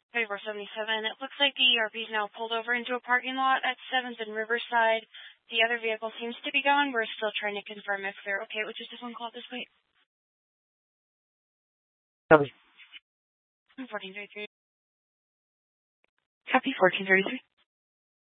3477. It looks like the ERP is now pulled over into a parking lot at 7th and Riverside. The other vehicle seems to be gone. We're still trying to confirm if they're okay with just a phone call at this point. Copy. 1433. Copy 1433.